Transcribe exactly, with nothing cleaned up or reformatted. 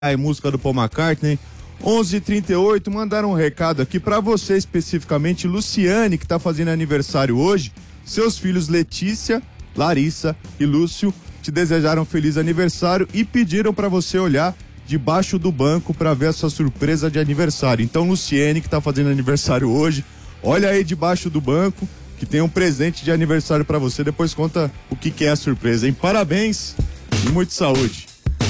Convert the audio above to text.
a música do Paul McCartney. onze e trinta e oito, mandaram um recado aqui pra você especificamente, Luciane, que tá fazendo aniversário hoje. Seus filhos Letícia, Larissa e Lúcio te desejaram feliz aniversário e pediram pra você olhar debaixo do banco pra ver a sua surpresa de aniversário. Então, Luciane, que tá fazendo aniversário hoje, olha aí debaixo do banco que tem um presente de aniversário pra você. Depois conta o que que é a surpresa, hein? Parabéns e muita saúde.